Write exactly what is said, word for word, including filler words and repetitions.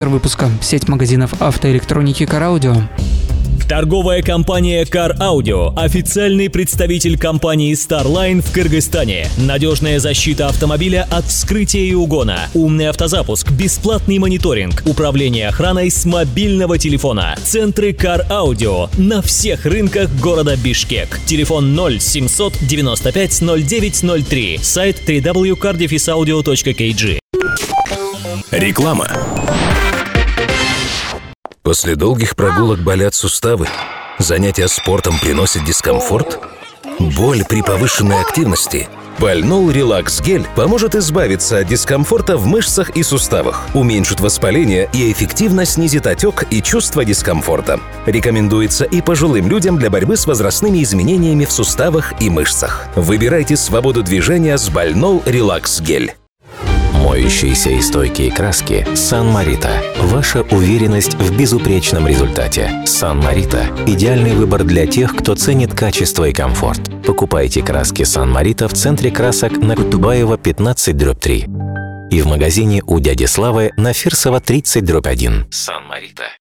Выпуска. Сеть магазинов автоэлектроники Car Audio. Торговая компания Car Audio – официальный представитель компании Starline в Кыргызстане. Надежная защита автомобиля от вскрытия и угона, умный автозапуск, бесплатный мониторинг, управление охраной с мобильного телефона. Центры Car Audio на всех рынках города Бишкек. Телефон ноль семьсот девяносто пять ноль девять ноль три. Сайт дабл ю дабл ю дабл ю точка car dash audio точка кей джи. Реклама. После долгих прогулок болят суставы? Занятия спортом приносят дискомфорт? Боль при повышенной активности? Бальнол Релакс Гель поможет избавиться от дискомфорта в мышцах и суставах, уменьшит воспаление и эффективно снизит отек и чувство дискомфорта. Рекомендуется и пожилым людям для борьбы с возрастными изменениями в суставах и мышцах. Выбирайте свободу движения с Бальнол Релакс Гель. Моющиеся и стойкие краски Сан-Марита. Ваша уверенность в безупречном результате. Сан-Марита – идеальный выбор для тех, кто ценит качество и комфорт. Покупайте краски Сан-Марита в центре красок на Кутубаева пятнадцать дробь три и в магазине у дяди Славы на Фирсова тридцать дробь один. Сан-Марита.